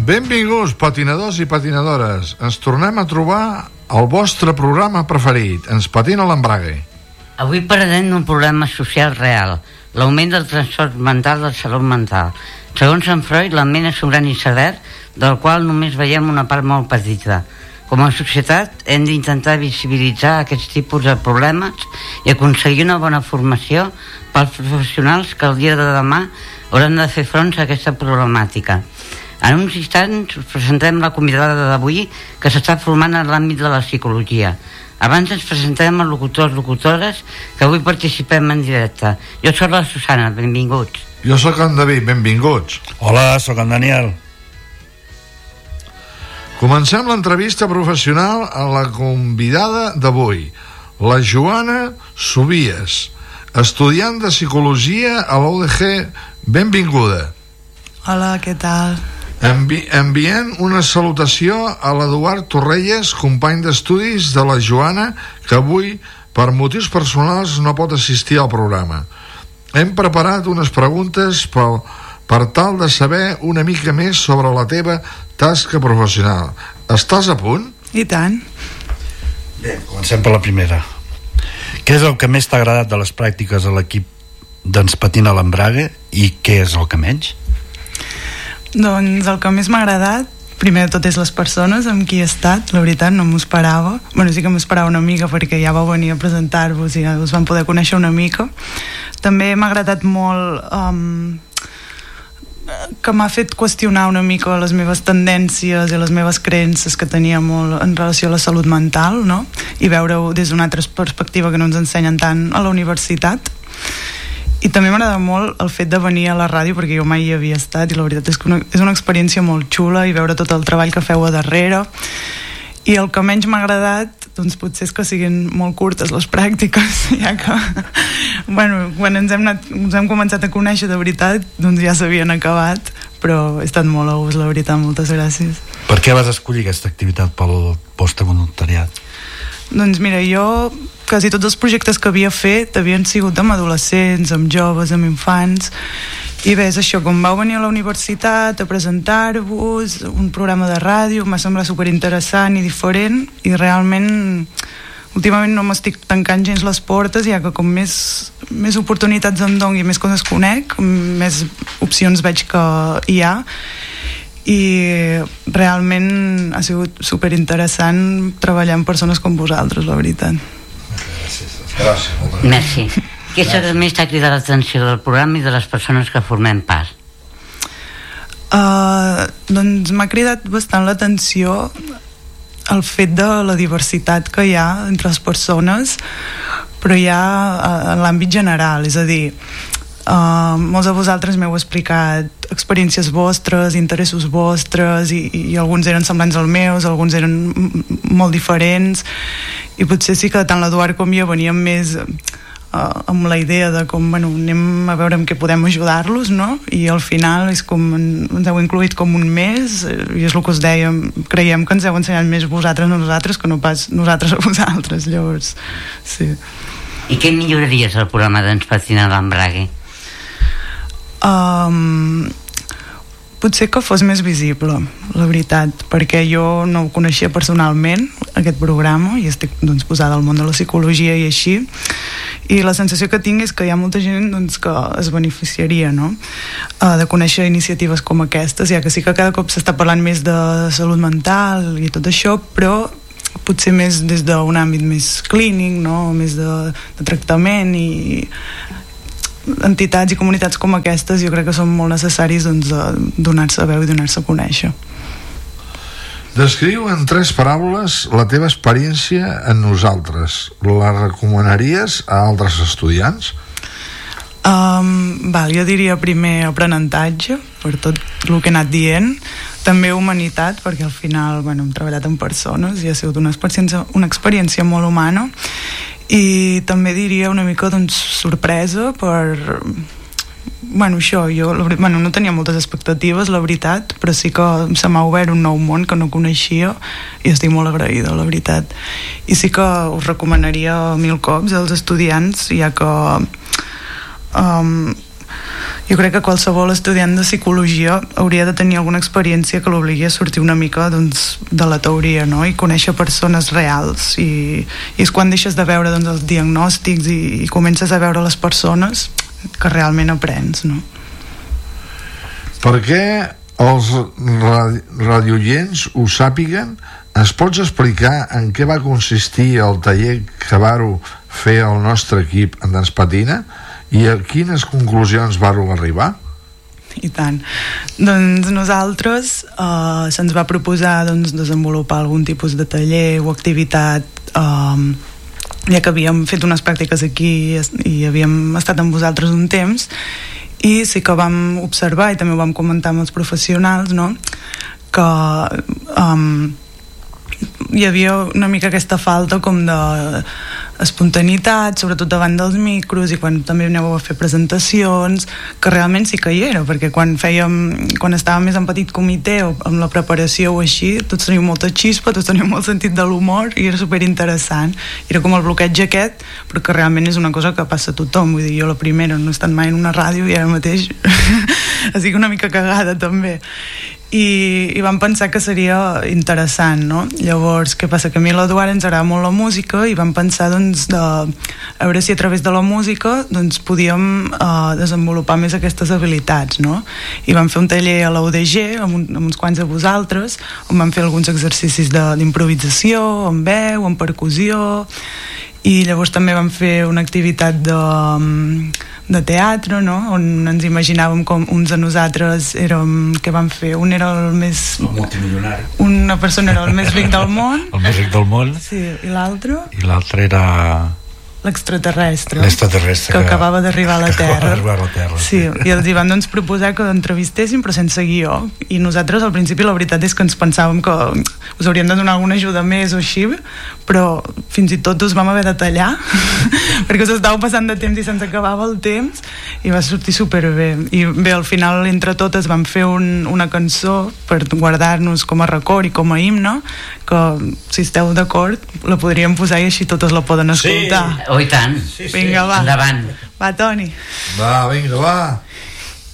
Benvinguts, patinadors i patinadores. Ens tornem a trobar al vostre programa preferit, Ens patina l'embrague. Avui parlarem d'un problema social real, l'augment del trastorn mental de salut mental. Segons en Freud, la ment és un gran iceberg del qual només veiem una part molt petita. Com a societat hem d'intentar visibilitzar aquests tipus de problemes i aconseguir una bona formació pels professionals que el dia de demà hauran de fer front a aquesta problemàtica. En uns instants us presentem la convidada d'avui que s'està formant en l'àmbit de la psicologia. Abans ens presentem els locutors, que avui participem en directe. Jo soc la Susana, benvinguts. Jo sóc en David, benvinguts. Hola, sóc en Daniel. Comencem l'entrevista professional a la convidada d'avui, la Joana Subies, estudiant de psicologia a la UDG. Benvinguda. Hola, què tal? Enviem una salutació a l'Eduard Torrelles, company d'estudis de la Joana, que avui, per motius personals, no pot assistir al programa. Hem preparat unes preguntes per tal de saber una mica més sobre la teva tasca professional. Estàs a punt? I tant. Bé, comencem per la primera. Què és el que més t'ha agradat de les pràctiques a l'equip d'Ens patina l'embrague i què és el que menys? Doncs el que més m'ha agradat, primer de tot, és les persones amb qui he estat. La veritat, no m'ho esperava. Bueno, sí que m'ho esperava una mica perquè ja vau venir a presentar-vos i ja us vam poder conèixer una mica. També m'ha agradat molt que m'ha fet qüestionar una mica les meves tendències i les meves creences que tenia molt en relació a la salut mental, no? I veure-ho des d'una altra perspectiva que no ens ensenyen tant a la universitat. I també m'agrada molt el fet de venir a la ràdio, perquè jo mai hi havia estat i la veritat és que és una experiència molt xula, i veure tot el treball que feu a darrere. I el que menys m'ha agradat, doncs potser és que siguin molt curtes les pràctiques, ja que bueno, quan ens hem començat a conèixer de veritat, doncs ja s'havien acabat, però he estat molt a gust, la veritat. Moltes gràcies. Per què vas escollir aquesta activitat pel postvoluntariat? Doncs mira, jo quasi tots els projectes que havia fet havien sigut amb adolescents, amb joves, amb infants, i bé, és això, com vau venir a la universitat a presentar-vos un programa de ràdio, m'ha semblat superinteressant i diferent, i realment últimament no m'estic tancant gens les portes, ja que com més oportunitats em doni i més coses conec, més opcions veig que hi ha, i realment ha sigut superinteressant treballar amb persones com vosaltres, la veritat. Gràcies. Merci. Què és el que més t'ha cridat l'atenció del programa i de les persones que formem part? Doncs m'ha cridat bastant l'atenció el fet de la diversitat que hi ha entre les persones, però ja en l'àmbit general, és a dir, molts de vosaltres m'heu explicat experiències vostres, interessos vostres, i alguns eren semblants als meus, alguns eren molt diferents, i potser sí que tant l'Eduard com jo veníem més amb la idea de com, bueno, anem a veure en què podem ajudar-los, no? I al final és com ens heu incluït com un mes, i és el que us dèiem, creiem que ens heu ensenyat més vosaltres a nosaltres que no pas nosaltres a vosaltres, llavors sí. I què milloraries al programa d'Ens patina l'embrague? Potser que fos més visible, la veritat, perquè jo no ho coneixia personalment, aquest programa, i estic doncs, posada al món de la psicologia i així, i la sensació que tinc és que hi ha molta gent doncs, que es beneficiaria, no? De conèixer iniciatives com aquestes, ja que sí que cada cop s'està parlant més de salut mental i tot això, però potser més des d'un àmbit més clínic, no? Més de tractament, i entitats i comunitats com aquestes jo crec que són molt necessaris, doncs, donar-se veu i donar-se a conèixer. Descriu en 3 paraules la teva experiència en nosaltres. La recomanaries a altres estudiants? Jo diria primer aprenentatge, per tot el que he anat dient, també humanitat, perquè al final hem treballat amb persones i ha sigut una experiència molt humana, i també diria una mica sorpresa per... això, jo no tenia moltes expectatives, la veritat, però sí que se m'ha obert un nou món que no coneixia i estic molt agraïda, la veritat. I sí que us recomanaria 1000 cops als estudiants, ja que Jo crec que qualsevol estudiant de psicologia hauria de tenir alguna experiència que l'obligui a sortir una mica, doncs, de la teoria, no? I conèixer persones reals, i és quan deixes de veure, doncs, els diagnòstics i comences a veure les persones que realment aprens, no? Per què els radioients ho sàpiguen? Ens pots explicar en què va consistir el taller que vàreu fer el nostre equip en Dans Patina i a quines conclusions vàreu arribar? I tant. Doncs nosaltres se'ns va proposar, doncs, desenvolupar algun tipus de taller o activitat, ja que havíem fet unes pràctiques aquí i havíem estat amb vosaltres un temps, i sí que vam observar, i també ho vam comentar amb els professionals, no?, que hi havia una mica aquesta falta com de espontaneïtat, sobretot davant dels micros i quan també aneu a fer presentacions, que realment sí que hi era, perquè quan estàvem més en petit comitè o amb la preparació o així, tots teníem molta xispa, tots teníem molt sentit de l'humor i era superinteressant. Era com el bloqueig aquest, però que realment és una cosa que passa a tothom. Vull dir, jo la primera no he estat mai en una ràdio i ara mateix estic una mica cagada també. I vam pensar que seria interessant, no? Llavors, què passa? Que a mi l'Eduard ens agrada molt la música i vam pensar, doncs, a veure si a través de la música, doncs, podíem desenvolupar més aquestes habilitats, no? I vam fer un taller a la UDG amb uns quants de vosaltres, on vam fer alguns exercicis d'improvisació, amb veu, amb percussió, i llavors també vam fer una activitat de teatre, no?, on ens imaginàvem com uns de nosaltres érem, què vam fer? Un era el més... El multimilionari. Una persona era el més ric del món. El més ric del món. Sí, i l'altre? I l'altre era... L'extraterrestre. L'extraterrestre. Que acabava d'arribar a la Terra. Sí, i els hi van, doncs, proposar que entrevistéssim, però sense guió. I nosaltres, al principi, la veritat és que ens pensàvem que us hauríem de donar alguna ajuda més o així, però fins i tot us vam haver de tallar, perquè us estàveu passant de temps i se'ns acabava el temps, i va sortir superbé. I bé, al final, entre totes, vam fer una cançó per guardar-nos com a record i com a himne, que, si esteu d'acord, la podríem posar i així totes la poden escoltar. Sí. Oh, i tant. Vinga, va. Endavant. Va, Toni. Va, vinga, va.